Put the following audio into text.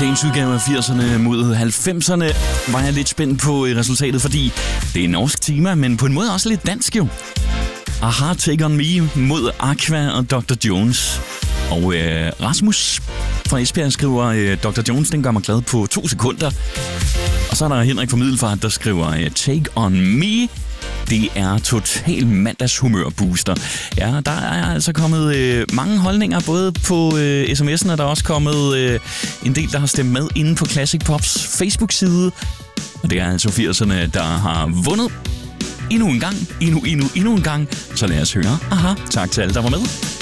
dagens udgave af 80'erne mod 90'erne var jeg lidt spændt på resultatet, fordi det er norsk tema, men på en måde også lidt dansk jo. Aha, Take On Me mod Aqua og Dr. Jones. Og Rasmus fra Esbjerg skriver, Dr. Jones, den gør mig glad på 2 sekunder. Og så er der Henrik fra Middelfart, der skriver, Take On Me. Det er total mandagshumørbooster. Ja, der er altså kommet mange holdninger, både på sms'en, og der er også kommet en del, der har stemt med inde på Classic Pops Facebook-side. Og det er altså 80'erne, der har vundet endnu en gang. Så lad os høre. Aha, tak til alle, der var med.